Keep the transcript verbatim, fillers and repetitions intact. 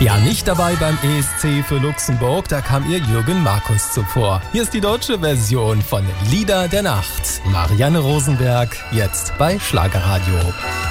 Ja, nicht dabei beim E S C für Luxemburg, da kam ihr Jürgen Markus zuvor. Hier ist die deutsche Version von Lieder der Nacht. Marianne Rosenberg, jetzt bei Schlagerradio.